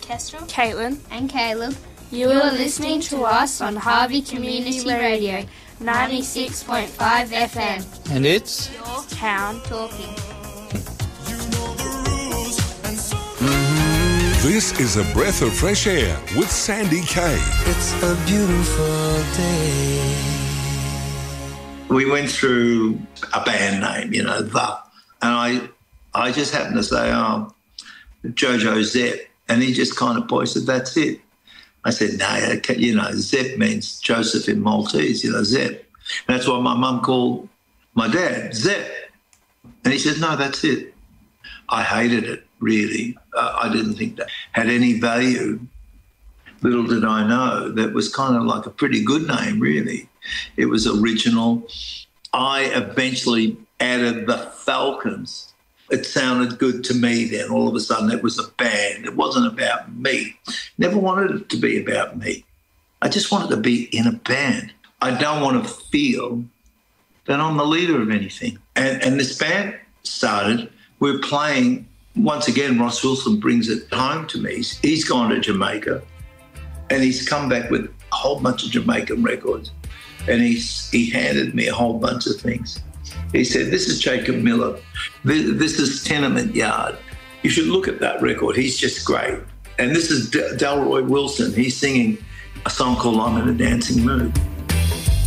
Kestrel, Caitlin, and Caleb. You are listening to us on Harvey Community Radio, 96.5 FM. And it's Your town Talking. This is a breath of fresh air with Sandy Kay. It's a beautiful day. We went through a band name, and I just happened to say, Jojo Zepp, and he just kind of pointed, that's it. I said, no, Zepp means Joseph in Maltese, Zepp. And that's why my mum called my dad Zepp. And he said, no, that's it. I hated it, really. I didn't think that had any value. Little did I know that was kind of like a pretty good name, really. It was original. I eventually added the Falcons. It sounded good to me then. All of a sudden it was a band. It wasn't about me. Never wanted it to be about me. I just wanted to be in a band. I don't want to feel that I'm the leader of anything. And this band started. We're playing. Once again, Ross Wilson brings it home to me. He's gone to Jamaica and he's come back with a whole bunch of Jamaican records. And he handed me a whole bunch of things. He said, this is Jacob Miller. This is Tenement Yard. You should look at that record. He's just great. And this is Delroy Wilson. He's singing a song called I'm in a Dancing Mood.